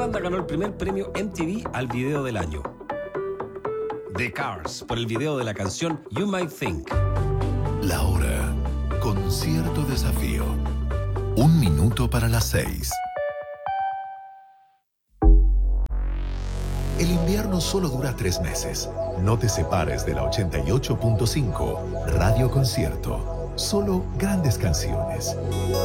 banda ganó el primer premio MTV al video del año? The Cars, por el video de la canción You Might Think. La hora, con cierto desafío. 1 minuto para las 6. El invierno solo dura 3 meses. No te separes de la 88.5 Radio Concierto. Solo grandes canciones.